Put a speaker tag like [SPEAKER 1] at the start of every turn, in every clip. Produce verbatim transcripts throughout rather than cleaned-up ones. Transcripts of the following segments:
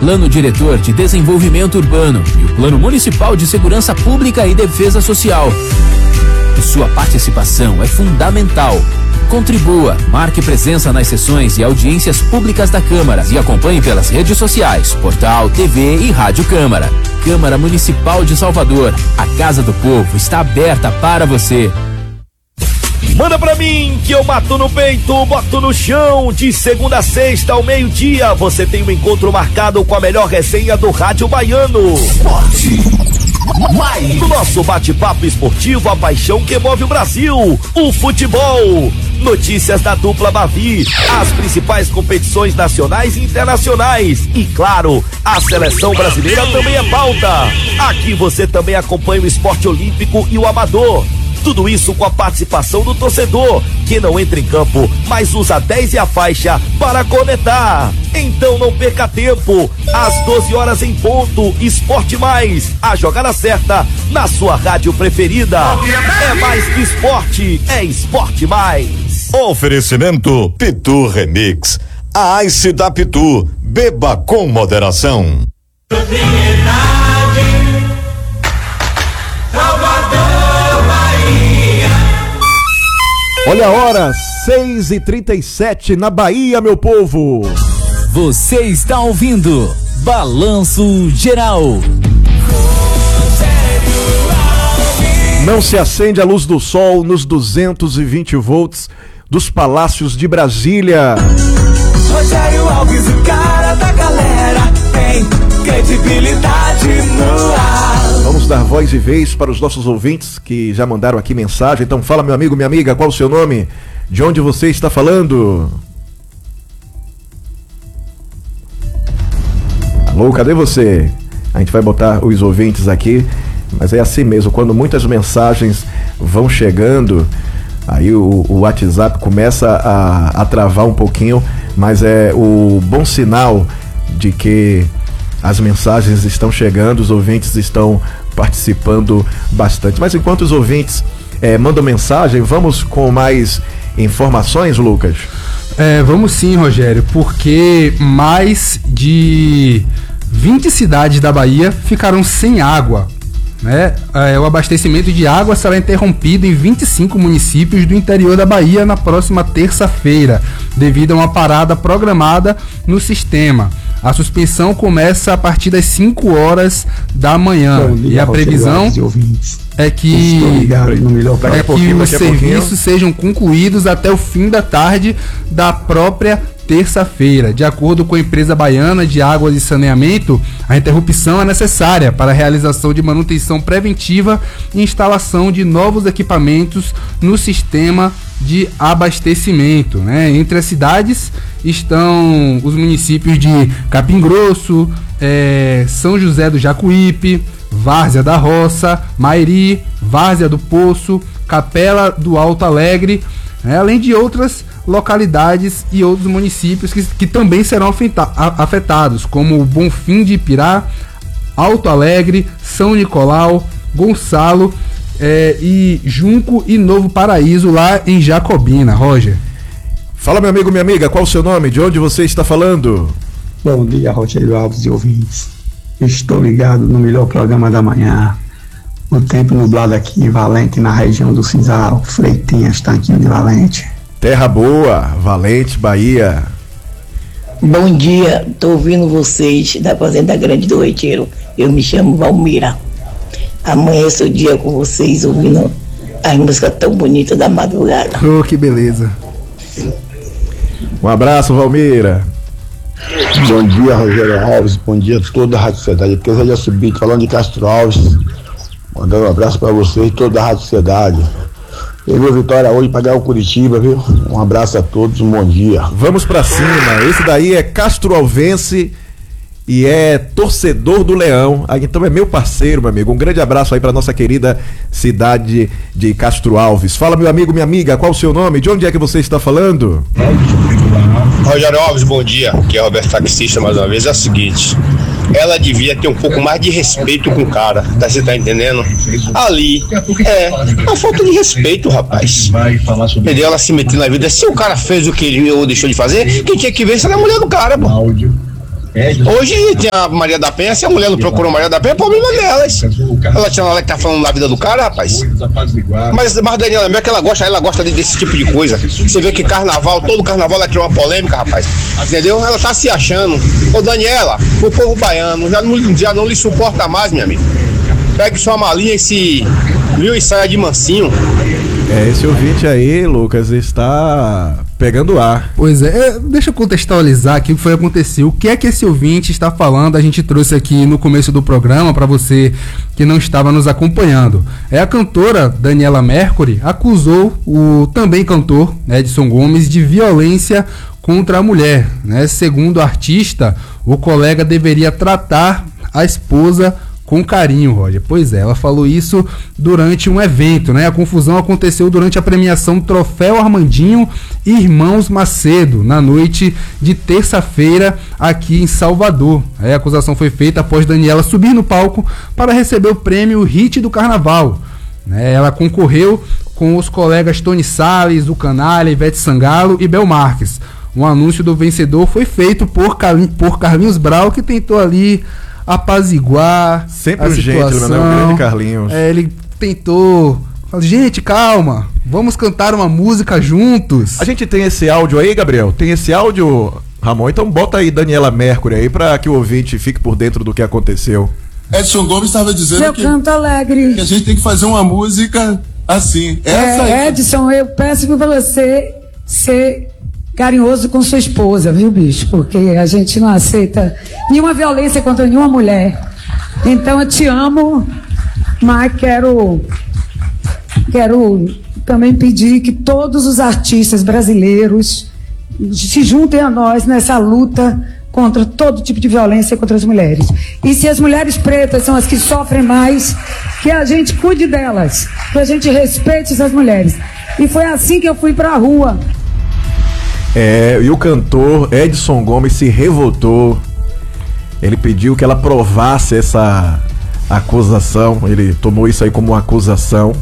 [SPEAKER 1] Plano Diretor de Desenvolvimento Urbano e o Plano Municipal de Segurança Pública e Defesa Social. Sua participação é fundamental. Contribua, marque presença nas sessões e audiências públicas da Câmara e acompanhe pelas redes sociais, portal, T V e Rádio Câmara. Câmara Municipal de Salvador, a Casa do Povo está aberta para você.
[SPEAKER 2] Manda pra mim que eu mato no peito, boto no chão. De segunda a sexta ao meio-dia, você tem um encontro marcado com a melhor resenha do rádio baiano. Esporte. Mais. No nosso bate-papo esportivo, a paixão que move o Brasil, o futebol. Notícias da dupla Bavi, as principais competições nacionais e internacionais. E claro, a seleção brasileira também é pauta. Aqui você também acompanha o esporte olímpico e o amador. Tudo isso com a participação do torcedor, que não entra em campo, mas usa dez e a faixa para conectar. Então não perca tempo. Às doze horas em ponto, Esporte Mais, a jogada certa na sua rádio preferida. É mais que esporte, é Esporte Mais.
[SPEAKER 3] Oferecimento Pitu Remix. A Ice da Pitu. Beba com moderação.
[SPEAKER 4] Olha a hora, seis e trinta e sete na Bahia, meu povo.
[SPEAKER 1] Você está ouvindo Balanço Geral.
[SPEAKER 4] Não se acende a luz do sol nos duzentos e vinte volts dos palácios de Brasília.
[SPEAKER 5] Rogério Alves, o cara da galera, tem credibilidade no ar.
[SPEAKER 4] Vamos dar voz e vez para os nossos ouvintes que já mandaram aqui mensagem. Então fala, meu amigo, minha amiga, qual o seu nome? De onde você está falando? Alô, cadê você? A gente vai botar os ouvintes aqui, mas é assim mesmo, quando muitas mensagens vão chegando, aí o, o WhatsApp começa a, a travar um pouquinho, mas é o bom sinal de que as mensagens estão chegando, os ouvintes estão participando bastante. Mas enquanto os ouvintes é, mandam mensagem, vamos com mais informações, Lucas?
[SPEAKER 6] É, vamos sim, Rogério, porque mais de vinte cidades da Bahia ficaram sem água. Né? É, o abastecimento de água será interrompido em vinte e cinco municípios do interior da Bahia na próxima terça-feira, devido a uma parada programada no sistema. A suspensão começa a partir das cinco horas da manhã. Bom, e a previsão é que, é que os serviços sejam concluídos até o fim da tarde da própria terça-feira. De acordo com a empresa baiana de águas e saneamento, a interrupção é necessária para a realização de manutenção preventiva e instalação de novos equipamentos no sistema de abastecimento, né? Entre as cidades estão os municípios de Capim Grosso, é, São José do Jacuípe, Várzea da Roça, Mairi, Várzea do Poço, Capela do Alto Alegre, né? Além de outras localidades e outros municípios que, que também serão afeta, afetados, como Bonfim de Ipirá, Alto Alegre, São Nicolau, Gonçalo, É, e Junco e Novo Paraíso, lá em Jacobina. Roger.
[SPEAKER 4] Fala, meu amigo, minha amiga, qual o seu nome? De onde você está falando?
[SPEAKER 7] Bom dia, Rogério Alves e ouvintes. Estou ligado no melhor programa da manhã. O tempo nublado aqui em Valente, na região do Cinzal, Freitinhas, Tanquinho de Valente.
[SPEAKER 4] Terra boa, Valente, Bahia.
[SPEAKER 8] Bom dia, estou ouvindo vocês da Fazenda Grande do Retiro. Eu me chamo Valmira. Amanheço o dia com vocês ouvindo as músicas tão bonitas da madrugada.
[SPEAKER 6] Oh, que beleza.
[SPEAKER 4] Um abraço, Valmira.
[SPEAKER 9] Bom dia, Rogério Alves. Bom dia a toda a Rádio Sociedade. Aqui é o Zé Subito, falando de Castro Alves. Mandando um abraço para vocês e toda a Rádio Sociedade. Pegou vitória hoje para ganhar o Curitiba, viu? Um abraço a todos, um bom dia.
[SPEAKER 4] Vamos para cima. Esse daí é Castro Alvense e é torcedor do Leão, então é meu parceiro, meu amigo. Um grande abraço aí para nossa querida cidade de Castro Alves. Fala, meu amigo, minha amiga, qual o seu nome? De onde é que você está falando?
[SPEAKER 10] Rogério Alves, bom dia. Aqui é Roberto Taxista mais uma vez. É o seguinte, ela devia ter um pouco mais de respeito com o cara, tá, você tá entendendo? Ali, é, uma falta de respeito, rapaz. Entendeu? Ela se meteu na vida. Se o cara fez o que ele ou deixou de fazer, quem tinha que ver se era a mulher do cara, pô. Hoje tem a Maria da Penha, se a mulher não procurou a Maria da Penha, é problema delas. Ela tinha ela que tá falando da vida do cara, rapaz. Mas, mas Daniela, mesmo que ela gosta, ela gosta desse tipo de coisa. Você vê que carnaval, todo carnaval ela criou uma polêmica, rapaz. Entendeu? Ela tá se achando. Ô Daniela, o povo baiano já não, já não lhe suporta mais, minha amiga. Pegue sua malinha e se viu e saia de mansinho.
[SPEAKER 4] É, esse ouvinte aí, Lucas, está pegando ar.
[SPEAKER 6] Pois é, deixa eu contextualizar aqui o que foi acontecer. O que é que esse ouvinte está falando? A gente trouxe aqui no começo do programa para você que não estava nos acompanhando. É a cantora Daniela Mercury acusou o também cantor Edson Gomes de violência contra a mulher, né? Segundo a artista, o colega deveria tratar a esposa com carinho, Roger. Pois é, ela falou isso durante um evento, né? A confusão aconteceu durante a premiação Troféu Armandinho e Irmãos Macedo, na noite de terça-feira aqui em Salvador. A acusação foi feita após Daniela subir no palco para receber o prêmio Hit do Carnaval. Ela concorreu com os colegas Tony Salles, o Canalha, Ivete Sangalo e Bel Marques. O anúncio do vencedor foi feito por, Carlin, por Carlinhos Brau, que tentou ali apaziguar
[SPEAKER 4] sempre
[SPEAKER 6] a
[SPEAKER 4] o
[SPEAKER 6] situação.
[SPEAKER 4] jeito, né? O grande Carlinhos.
[SPEAKER 6] É, ele tentou falar, gente, calma, vamos cantar uma música juntos.
[SPEAKER 4] A gente tem esse áudio aí, Gabriel? Tem esse áudio, Ramon? Então bota aí Daniela Mercury aí pra que o ouvinte fique por dentro do que aconteceu.
[SPEAKER 11] Edson Gomes estava dizendo
[SPEAKER 12] eu
[SPEAKER 11] que,
[SPEAKER 12] canto alegre.
[SPEAKER 11] que a gente tem que fazer uma música assim. Essa
[SPEAKER 12] é,
[SPEAKER 11] aí.
[SPEAKER 12] Edson, eu peço pra você ser carinhoso com sua esposa, viu, bicho? Porque a gente não aceita nenhuma violência contra nenhuma mulher. Então eu te amo, mas quero quero também pedir que todos os artistas brasileiros se juntem a nós nessa luta contra todo tipo de violência contra as mulheres. E se as mulheres pretas são as que sofrem mais, que a gente cuide delas, que a gente respeite essas mulheres. E foi assim que eu fui pra rua.
[SPEAKER 4] É, e o cantor Edson Gomes se revoltou. Ele pediu que ela provasse essa acusação. Ele tomou isso aí como uma acusação.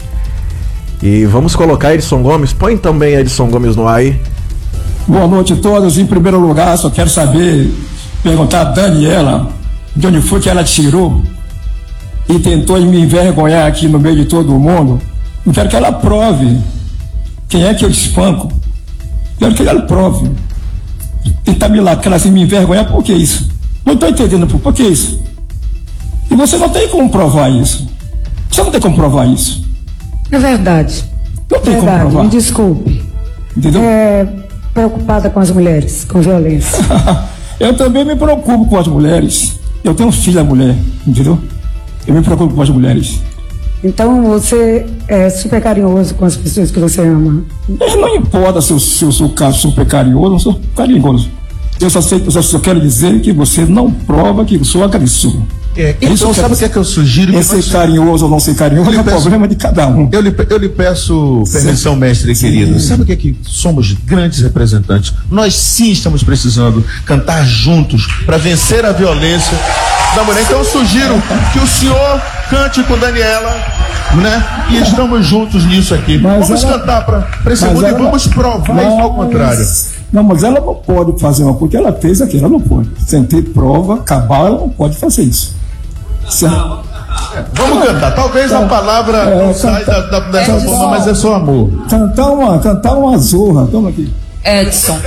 [SPEAKER 4] E vamos colocar Edson Gomes. Põe também Edson Gomes no ar aí.
[SPEAKER 13] Boa noite a todos. Em primeiro lugar, só quero saber, perguntar a Daniela de onde foi que ela tirou e tentou me envergonhar aqui no meio de todo mundo. Eu quero que ela prove quem é que eu espanco. Quero que ela prove. Tentar me lacrar assim, me envergonhar, por que isso? Não estou entendendo por, por que isso. E você não tem como provar isso. Você não tem como provar isso.
[SPEAKER 12] É verdade.
[SPEAKER 13] Não tem
[SPEAKER 12] verdade,
[SPEAKER 13] como provar.
[SPEAKER 12] Me desculpe.
[SPEAKER 13] Entendeu?
[SPEAKER 12] É preocupada com as mulheres, com violência.
[SPEAKER 13] Eu também me preocupo com as mulheres. Eu tenho um filho, a mulher, entendeu? Eu me preocupo com as mulheres.
[SPEAKER 12] Então você é super carinhoso com as pessoas que você ama.
[SPEAKER 13] Não importa se eu, se eu sou super carinhoso, eu não sou carinhoso. Eu só, sei, eu só, só quero dizer que você não prova que eu sou agressor.
[SPEAKER 11] É, então, sabe o que é que eu sugiro?
[SPEAKER 13] É ser carinhoso ou não ser carinhoso é o problema de cada um.
[SPEAKER 11] Eu lhe, eu lhe peço permissão, sim, mestre querido. Sim. Sabe o que é que somos grandes representantes? Nós sim estamos precisando cantar juntos para vencer a violência da mulher. Então eu sugiro que o senhor cante com Daniela, né? E estamos juntos nisso aqui. Mas vamos ela, cantar para esse mundo ela, e vamos provar mas, isso ao contrário.
[SPEAKER 13] Não, mas ela não pode fazer uma coisa que ela fez aqui, ela não pode. Sem ter prova, cabal, ela não pode fazer isso. Certo?
[SPEAKER 11] É, vamos cantar. Talvez a palavra é, não saia da, da, dessa Edson. Forma, mas é só amor.
[SPEAKER 13] Cantar uma, cantar uma zorra. Toma aqui.
[SPEAKER 12] Edson.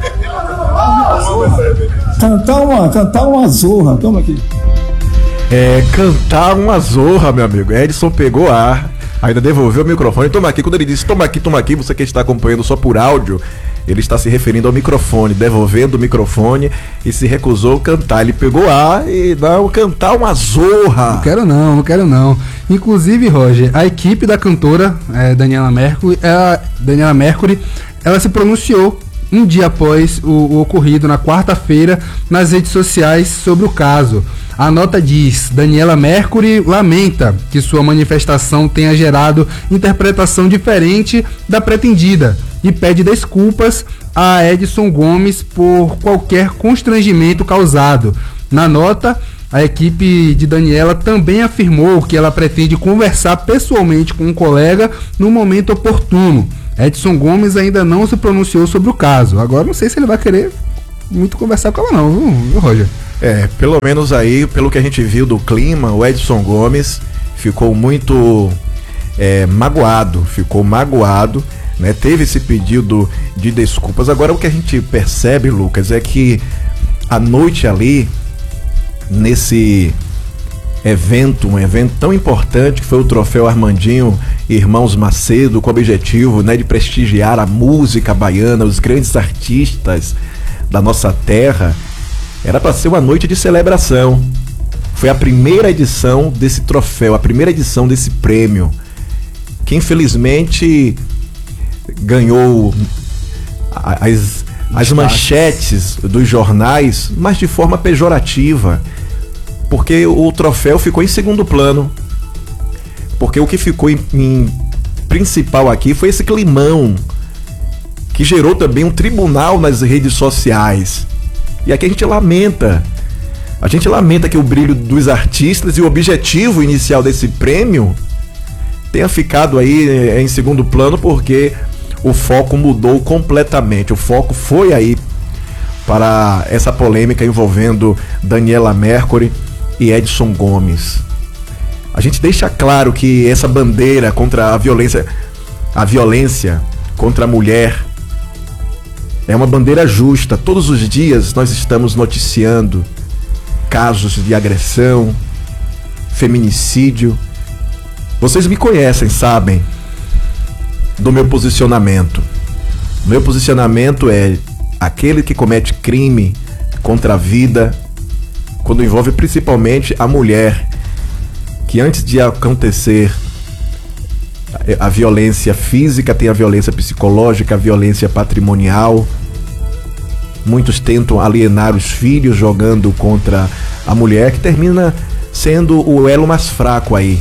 [SPEAKER 13] Cantar uma, cantar uma zorra. Toma aqui.
[SPEAKER 4] É, cantar uma zorra, meu amigo. Edson pegou ar, ainda devolveu o microfone. Toma aqui. Quando ele disse toma aqui, toma aqui, você que está acompanhando só por áudio, ele está se referindo ao microfone, devolvendo o microfone e se recusou a cantar. Ele pegou ar e não, cantar uma zorra.
[SPEAKER 6] Não quero não, não quero não. Inclusive, Roger, a equipe da cantora é, Daniela Mercury, ela, Daniela Mercury, ela se pronunciou um dia após o, o ocorrido na quarta-feira nas redes sociais sobre o caso. A nota diz: Daniela Mercury lamenta que sua manifestação tenha gerado interpretação diferente da pretendida e pede desculpas a Edson Gomes por qualquer constrangimento causado. Na nota, a equipe de Daniela também afirmou que ela pretende conversar pessoalmente com um colega no momento oportuno. Edson Gomes ainda não se pronunciou sobre o caso. Agora não sei se ele vai querer muito conversar com ela não, viu, viu, Roger?
[SPEAKER 4] É, pelo menos aí, pelo que a gente viu do clima, o Edson Gomes ficou muito é, magoado, ficou magoado, né? Teve esse pedido de desculpas. Agora o que a gente percebe, Lucas, é que a noite ali, nesse evento, um evento tão importante que foi o Troféu Armandinho Irmãos Macedo, com o objetivo, né, de prestigiar a música baiana, os grandes artistas da nossa terra, era para ser uma noite de celebração. Foi a primeira edição desse troféu, a primeira edição desse prêmio, que infelizmente ganhou as, as manchetes dos jornais, mas de forma pejorativa, porque o troféu ficou em segundo plano. Porque o que ficou em, em principal aqui foi esse climão, que gerou também um tribunal nas redes sociais. E aqui a gente lamenta, a gente lamenta que o brilho dos artistas e o objetivo inicial desse prêmio tenha ficado aí em segundo plano, porque o foco mudou completamente. O foco foi aí para essa polêmica envolvendo Daniela Mercury e Edson Gomes. A gente deixa claro que essa bandeira contra a violência, a violência contra a mulher, é uma bandeira justa. Todos os dias nós estamos noticiando casos de agressão, feminicídio. Vocês me conhecem, sabem do meu posicionamento. Meu posicionamento é aquele que comete crime contra a vida, quando envolve principalmente a mulher, que antes de acontecer a violência física, tem a violência psicológica, a violência patrimonial. Muitos tentam alienar os filhos jogando contra a mulher, que termina sendo o elo mais fraco aí.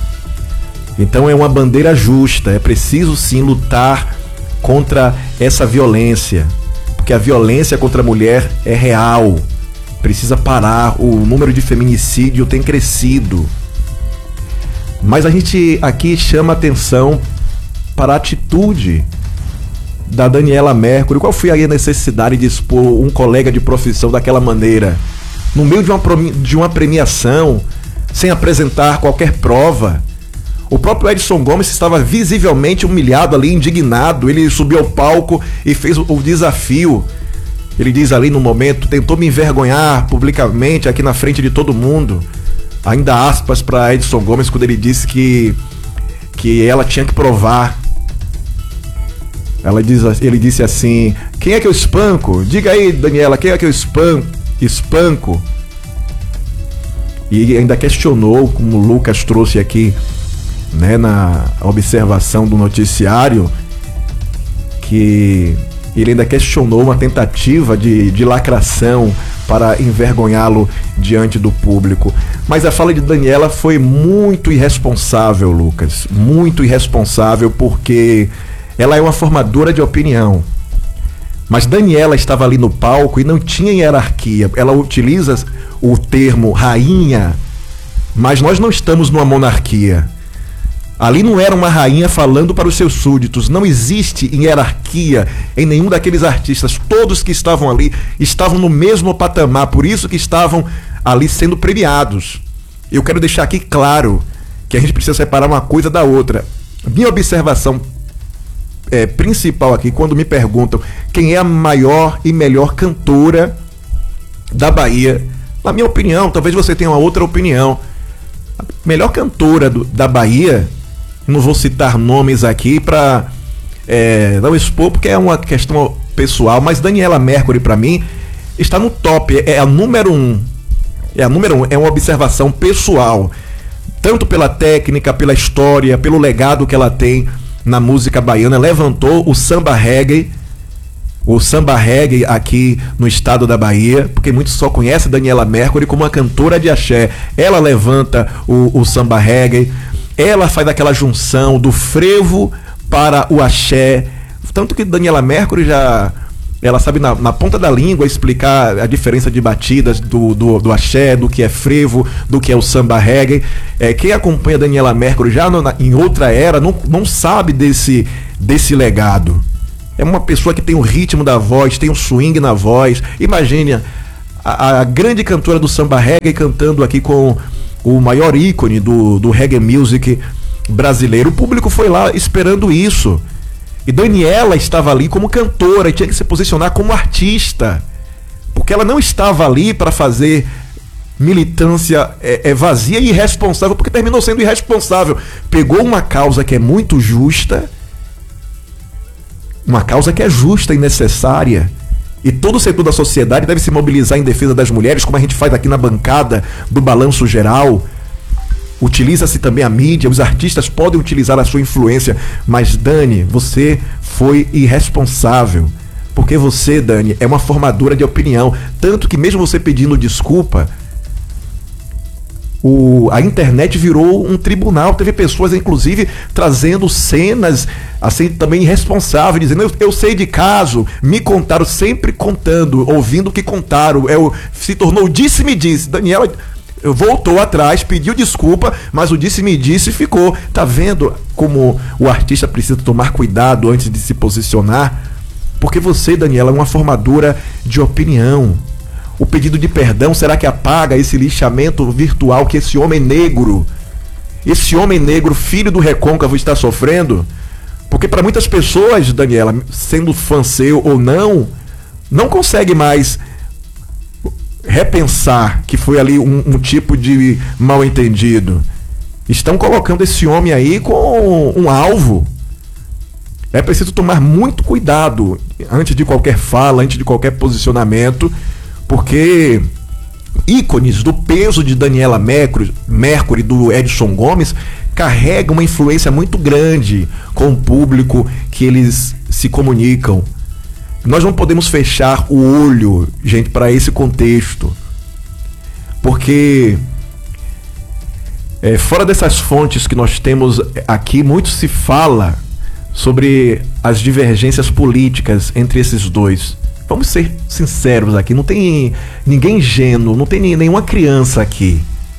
[SPEAKER 4] Então é uma bandeira justa, é preciso sim lutar contra essa violência, porque a violência contra a mulher é real, precisa parar, o número de feminicídio tem crescido. Mas a gente aqui chama atenção para a atitude da Daniela Mercury. Qual foi aí a necessidade de expor um colega de profissão daquela maneira, no meio de uma, de uma premiação, sem apresentar qualquer prova? O próprio Edson Gomes estava visivelmente humilhado ali, indignado. Ele subiu ao palco e fez o, o desafio. Ele diz ali no momento, tentou me envergonhar publicamente aqui na frente de todo mundo. Ainda aspas para Edson Gomes, quando ele disse que, que ela tinha que provar. Ela diz, ele disse assim: quem é que eu espanco? Diga aí, Daniela, quem é que eu espanco? espanco? E ainda questionou, como o Lucas trouxe aqui, né, na observação do noticiário, que ele ainda questionou uma tentativa de, de lacração para envergonhá-lo diante do público. Mas a fala de Daniela foi muito irresponsável, Lucas, muito irresponsável, porque ela é uma formadora de opinião. Mas Daniela estava ali no palco e não tinha hierarquia. Ela utiliza o termo rainha, mas nós não estamos numa monarquia. Ali não era uma rainha falando para os seus súditos. Não existe hierarquia em nenhum daqueles artistas. Todos que estavam ali estavam no mesmo patamar, por isso que estavam ali sendo premiados. Eu quero deixar aqui claro que a gente precisa separar uma coisa da outra. Minha observação é, principal aqui, quando me perguntam quem é a maior e melhor cantora da Bahia, na minha opinião, talvez você tenha uma outra opinião, a melhor cantora do, da Bahia, não vou citar nomes aqui para é, não expor, porque é uma questão pessoal, mas Daniela Mercury, para mim, está no top, é, é a número um. É a número um, é uma observação pessoal, tanto pela técnica, pela história, pelo legado que ela tem na música baiana. Levantou o samba reggae, o samba reggae aqui no estado da Bahia, porque muitos só conhecem Daniela Mercury como uma cantora de axé. Ela levanta o, o samba reggae, ela faz aquela junção do frevo para o axé, tanto que Daniela Mercury já... ela sabe na, na ponta da língua explicar a diferença de batidas do, do, do axé, do que é frevo, do que é o samba reggae. É, quem acompanha Daniela Mercury já no, na, em outra era não, não sabe desse, desse legado. É uma pessoa que tem o ritmo da voz, tem o swing na voz. Imagine a, a grande cantora do samba reggae cantando aqui com o maior ícone do, do reggae music brasileiro. O público foi lá esperando isso. E Daniela estava ali como cantora e tinha que se posicionar como artista. Porque ela não estava ali para fazer militância é, é vazia e irresponsável, porque terminou sendo irresponsável. Pegou uma causa que é muito justa, uma causa que é justa e necessária, e todo o setor da sociedade deve se mobilizar em defesa das mulheres, como a gente faz aqui na bancada do Balanço Geral. Utiliza-se também a mídia, os artistas podem utilizar a sua influência, mas Dani, você foi irresponsável, porque você, Dani, é uma formadora de opinião, tanto que mesmo você pedindo desculpa, O, a internet virou um tribunal. Teve pessoas, inclusive, trazendo cenas assim também irresponsáveis, dizendo, eu, eu sei de caso, me contaram, sempre contando, ouvindo o que contaram. É o, se tornou disse-me-disse. Daniela voltou atrás, pediu desculpa, mas o disse-me-disse ficou. Tá vendo como o artista precisa tomar cuidado antes de se posicionar? Porque você, Daniela, é uma formadora de opinião. O pedido de perdão, será que apaga esse lixamento virtual que esse homem negro, esse homem negro, filho do recôncavo, está sofrendo? Porque para muitas pessoas, Daniela, sendo fã seu ou não, não consegue mais repensar que foi ali um, um tipo de mal entendido. Estão colocando esse homem aí com um alvo. É preciso tomar muito cuidado antes de qualquer fala, antes de qualquer posicionamento, porque ícones do peso de Daniela Mercury, do Edson Gomes, carregam uma influência muito grande com o público que eles se comunicam. Nós não podemos fechar o olho, gente, para esse contexto, porque é, fora dessas fontes que nós temos aqui, muito se fala sobre as divergências políticas entre esses dois. Vamos ser sinceros aqui, não tem ninguém ingênuo, não tem nenhuma criança aqui.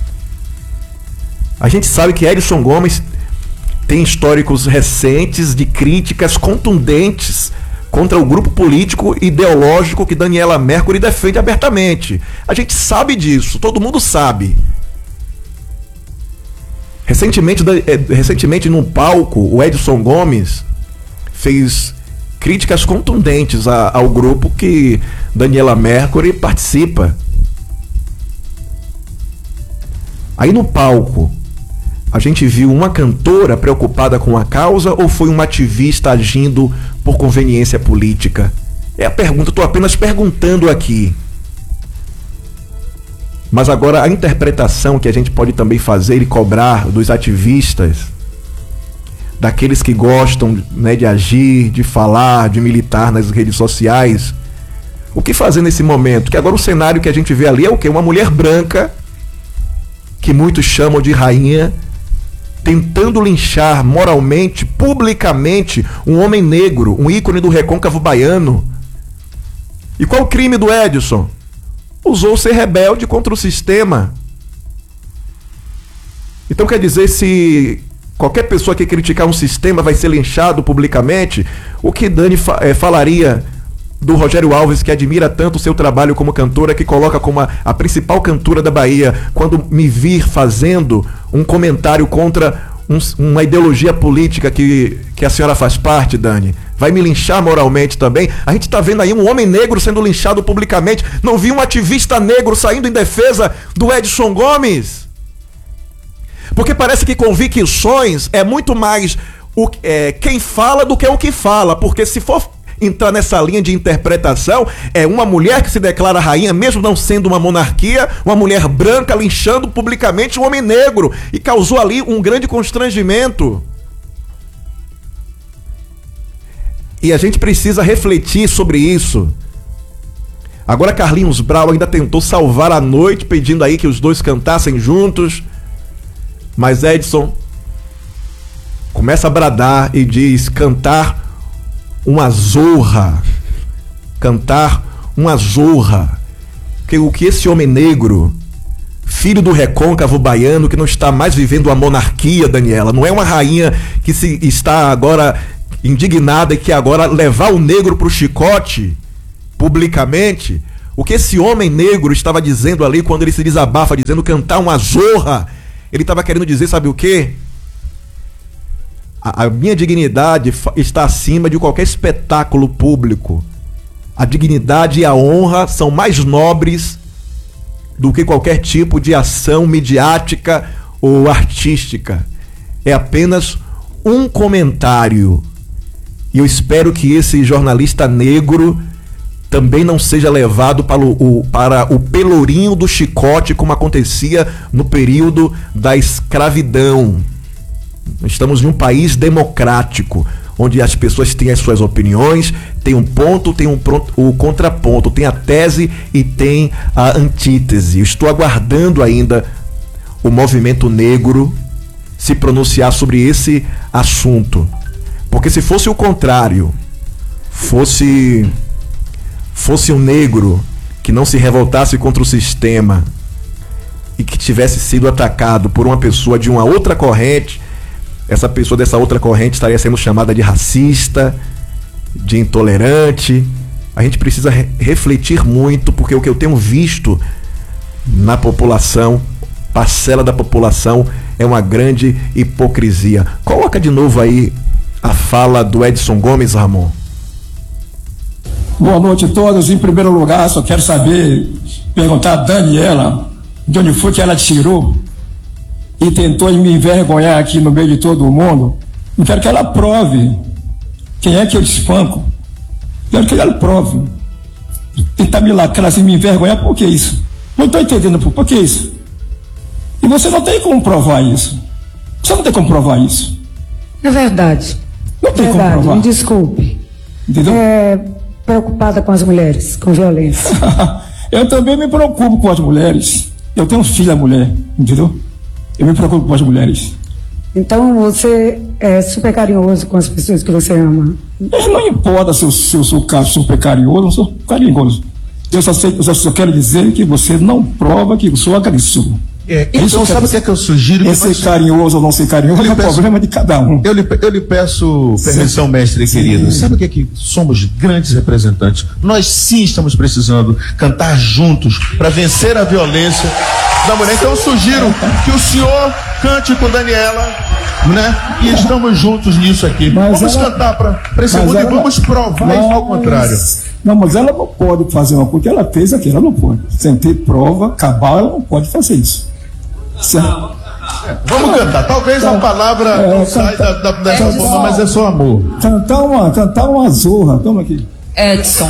[SPEAKER 4] A gente sabe que Edson Gomes tem históricos recentes de críticas contundentes contra o grupo político ideológico que Daniela Mercury defende abertamente. A gente sabe disso, todo mundo sabe. Recentemente, recentemente num palco, o Edson Gomes fez críticas contundentes a, ao grupo que Daniela Mercury participa. Aí no palco, a gente viu uma cantora preocupada com a causa ou foi um ativista agindo por conveniência política? É a pergunta, estou apenas perguntando aqui. Mas agora a interpretação que a gente pode também fazer e cobrar dos ativistas, daqueles que gostam, né, de agir, de falar, de militar nas redes sociais, o que fazer nesse momento? Que agora o cenário que a gente vê ali é o quê? Uma mulher branca, que muitos chamam de rainha, tentando linchar moralmente, publicamente, um homem negro, um ícone do recôncavo baiano. E qual o crime do Edson? Usou ser rebelde contra o sistema. Então quer dizer, se qualquer pessoa que criticar um sistema vai ser linchado publicamente, o que Dani fa- é, falaria do Rogério Alves, que admira tanto o seu trabalho como cantora, que coloca como a, a principal cantora da Bahia, quando me vir fazendo um comentário contra um, uma ideologia política que, que a senhora faz parte, Dani? Vai me linchar moralmente também? A gente está vendo aí um homem negro sendo linchado publicamente. Não vi um ativista negro saindo em defesa do Edson Gomes? Porque parece que convicções é muito mais o, é, quem fala do que o que fala. Porque se for entrar nessa linha de interpretação, é uma mulher que se declara rainha, mesmo não sendo uma monarquia, uma mulher branca linchando publicamente um homem negro, e causou ali um grande constrangimento. E a gente precisa refletir sobre isso. Agora Carlinhos Brau ainda tentou salvar a noite, pedindo aí que os dois cantassem juntos, mas Edson começa a bradar e diz: cantar uma zorra, cantar uma zorra, que o que esse homem negro, filho do recôncavo baiano, que não está mais vivendo a monarquia, Daniela, não é uma rainha que se está agora indignada e que agora levar o negro pro chicote publicamente, o que esse homem negro estava dizendo ali quando ele se desabafa, dizendo cantar uma zorra, ele estava querendo dizer, sabe o quê? A, a minha dignidade está acima de qualquer espetáculo público. A dignidade e a honra são mais nobres do que qualquer tipo de ação midiática ou artística. É apenas um comentário. E eu espero que esse jornalista negro também não seja levado para o, para o pelourinho do chicote, como acontecia no período da escravidão. Estamos em um país democrático, onde as pessoas têm as suas opiniões, tem um ponto, tem um pronto, o contraponto, tem a tese e tem a antítese. Eu estou aguardando ainda o movimento negro se pronunciar sobre esse assunto. Porque se fosse o contrário, fosse, fosse um negro que não se revoltasse contra o sistema e que tivesse sido atacado por uma pessoa de uma outra corrente, essa pessoa dessa outra corrente estaria sendo chamada de racista, de intolerante. A gente precisa re- refletir muito, porque o que eu tenho visto na população, parcela da população, é uma grande hipocrisia. Coloca de novo aí a fala do Edson Gomes, Ramon.
[SPEAKER 13] Boa noite a todos. Em primeiro lugar, só quero saber, perguntar a Daniela de onde foi que ela tirou e tentou me envergonhar aqui no meio de todo mundo. Eu quero que ela prove quem é que eu espanco. Quero que ela prove. Tentar me lacrar assim, me envergonhar, por que isso? Não estou entendendo por, por que isso. E você não tem como provar isso. Você não tem como provar isso.
[SPEAKER 12] É verdade.
[SPEAKER 13] Não tem
[SPEAKER 12] verdade,
[SPEAKER 13] como provar.
[SPEAKER 12] Me desculpe.
[SPEAKER 13] Entendeu?
[SPEAKER 12] É preocupada com as mulheres, com violência.
[SPEAKER 13] Eu também me preocupo com as mulheres. Eu tenho filha mulher, entendeu? Eu me preocupo com as mulheres.
[SPEAKER 12] Então você é super carinhoso com as pessoas que você ama.
[SPEAKER 13] Mas não importa se eu, se eu sou super carinhoso, eu não sou carinhoso. Eu só, sei, eu só quero dizer que você não prova que eu sou agressor.
[SPEAKER 11] É, então sabe o que é que eu sugiro?
[SPEAKER 13] Que ser carinhoso ou não ser carinhoso é o problema de cada um.
[SPEAKER 11] Eu lhe, eu lhe peço permissão, mestre querido. Sabe o que é que somos grandes representantes? Nós sim estamos precisando cantar juntos para vencer a violência da mulher. Então eu sugiro que o senhor cante com Daniela, né? E estamos juntos nisso aqui. Mas vamos ela, cantar para esse mundo ela, e vamos provar mas, ao contrário.
[SPEAKER 13] Não, mas ela não pode fazer uma coisa que ela fez aqui, ela não pode. Sem ter prova cabal, ela não pode fazer isso. Certo.
[SPEAKER 11] É, vamos cantar. Talvez tá, a palavra é, não saia da, da, dessa Edson. Forma, mas é só amor.
[SPEAKER 13] Cantar uma, cantar uma zorra. Toma aqui.
[SPEAKER 14] Edson.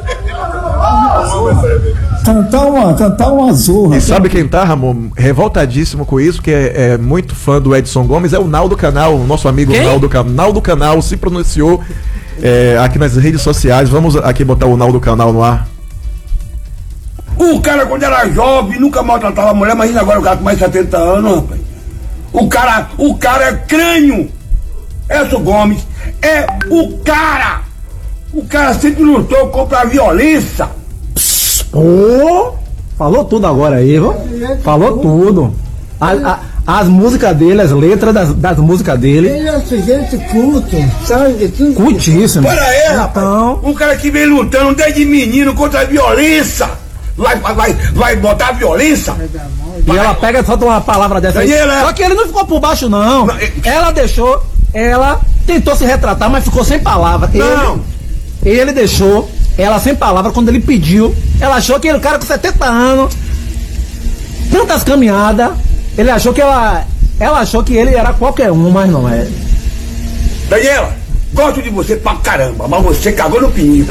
[SPEAKER 13] Cantar uma, cantar uma zorra.
[SPEAKER 4] E sabe quem tá, Ramon, revoltadíssimo com isso, que é, é muito fã do Edson Gomes, é o Naldo Canal, o nosso amigo quem? Naldo Canal. Naldo Canal se pronunciou é, aqui nas redes sociais. Vamos aqui botar o Naldo Canal no ar.
[SPEAKER 15] O cara, quando era jovem, nunca maltratava a mulher, imagina agora o cara com mais de setenta anos, rapaz. O cara, o cara é crânio. Edson Gomes é o cara. O cara sempre lutou contra a violência.
[SPEAKER 16] Pô, falou tudo agora aí, viu? Falou tudo. A, a, as músicas dele, as letras das, das músicas dele.
[SPEAKER 17] Ele é um sujeito culto, sabe?
[SPEAKER 16] Cultíssimo.
[SPEAKER 15] Olha aí, rapaz. Então... Um cara que vem lutando desde menino contra a violência. Vai, vai, vai botar a violência.
[SPEAKER 16] E vai. Ela pega e solta uma palavra dessa aí. Ela... Só que ele não ficou por baixo, não. não é... Ela deixou, ela tentou se retratar, mas ficou sem palavra.
[SPEAKER 15] Não.
[SPEAKER 16] Ele, ele deixou ela sem palavra quando ele pediu. Ela achou que ele, o cara com setenta anos, tantas caminhadas, ele achou que ela. Ela achou que ele era qualquer um, mas não é.
[SPEAKER 15] Daniela, gosto de você pra caramba, mas você cagou no pinho.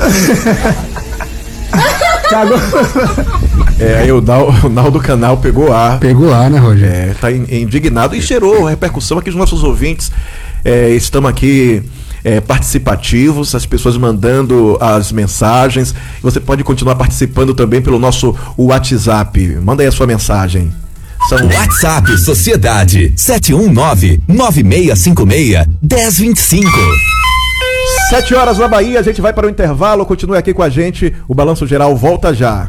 [SPEAKER 4] Cagou. É, aí o Naldo, o Naldo Canal pegou ar.
[SPEAKER 6] Pegou ar, né, Rogério?
[SPEAKER 4] É, tá indignado e cheirou repercussão aqui dos nossos ouvintes. É, estamos aqui é, participativos, as pessoas mandando as mensagens. Você pode continuar participando também pelo nosso WhatsApp. Manda aí a sua mensagem.
[SPEAKER 2] São... WhatsApp Sociedade sete um nove, nove seis cinco seis, um zero dois cinco.
[SPEAKER 4] Sete horas na Bahia, a gente vai para o intervalo. Continue aqui com a gente. O Balanço Geral volta já.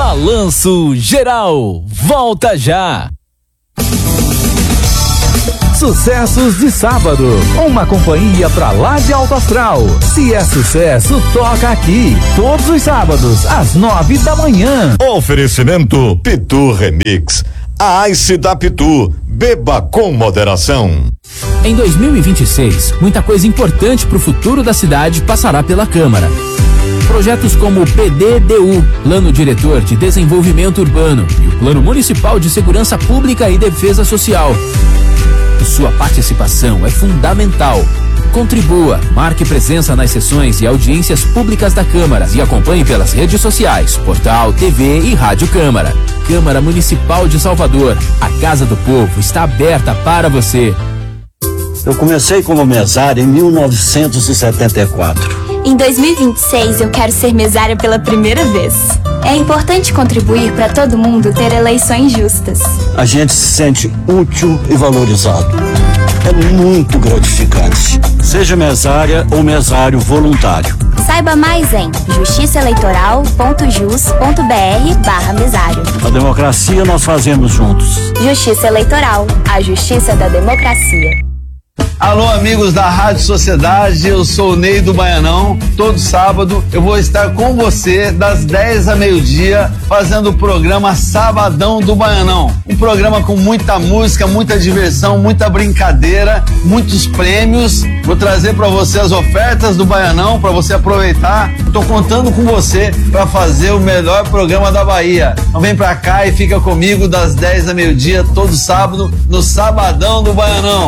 [SPEAKER 1] Balanço Geral volta já.
[SPEAKER 14] Sucessos de sábado, uma companhia pra lá de alto astral. Se é sucesso, toca aqui, todos os sábados, às nove da manhã.
[SPEAKER 3] Oferecimento Pitu Remix. A Ice da Pitu, beba com moderação.
[SPEAKER 1] Em dois mil e vinte e seis, muita coisa importante para o futuro da cidade passará pela Câmara. Projetos como o P D D U, Plano Diretor de Desenvolvimento Urbano, e o Plano Municipal de Segurança Pública e Defesa Social. Sua participação é fundamental. Contribua, marque presença nas sessões e audiências públicas da Câmara e acompanhe pelas redes sociais, portal, T V e Rádio Câmara. Câmara Municipal de Salvador, a Casa do Povo está aberta para você.
[SPEAKER 18] Eu comecei como mesário em mil novecentos e setenta e quatro.
[SPEAKER 19] Em dois mil e vinte e seis, eu quero ser mesária pela primeira vez. É importante contribuir para todo mundo ter eleições justas.
[SPEAKER 18] A gente se sente útil e valorizado. É muito gratificante. Seja mesária ou mesário voluntário.
[SPEAKER 19] Saiba mais em justiçaeleitoral ponto jus ponto br barra mesário.
[SPEAKER 18] A democracia nós fazemos juntos.
[SPEAKER 19] Justiça Eleitoral, a justiça da democracia.
[SPEAKER 20] Alô, amigos da Rádio Sociedade, eu sou o Ney do Baianão. Todo sábado eu vou estar com você das dez a meio-dia fazendo o programa Sabadão do Baianão. Um programa com muita música, muita diversão, muita brincadeira, muitos prêmios. Vou trazer para você as ofertas do Baianão para você aproveitar. Tô contando com você para fazer o melhor programa da Bahia. Então vem pra cá e fica comigo das dez a meio-dia todo sábado no Sabadão do Baianão.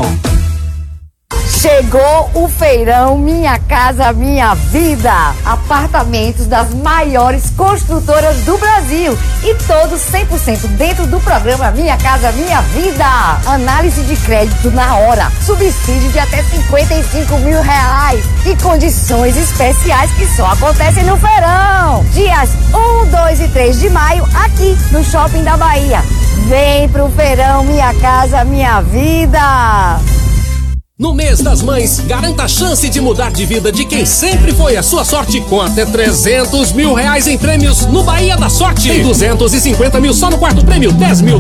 [SPEAKER 21] Chegou o feirão Minha Casa Minha Vida. Apartamentos das maiores construtoras do Brasil. E todos cem por cento dentro do programa Minha Casa Minha Vida. Análise de crédito na hora. Subsídio de até cinquenta e cinco mil reais. E condições especiais que só acontecem no feirão. Dias um, dois e três de maio, aqui no Shopping da Bahia. Vem pro feirão Minha Casa Minha Vida.
[SPEAKER 22] No mês das mães, garanta a chance de mudar de vida de quem sempre foi a sua sorte com até trezentos mil reais em prêmios no Bahia da Sorte. Tem duzentos e cinquenta mil só no quarto prêmio, dez mil